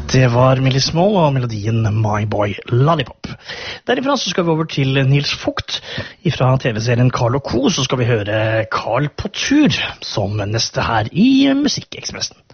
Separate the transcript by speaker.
Speaker 1: Det var Millie Small og melodien My Boy Lollipop. Derifra så skal vi over til Nils Vogt. Fra TV-serien Carl & Co. så skal vi høre Carl på tur som neste her i Musikkekspressen.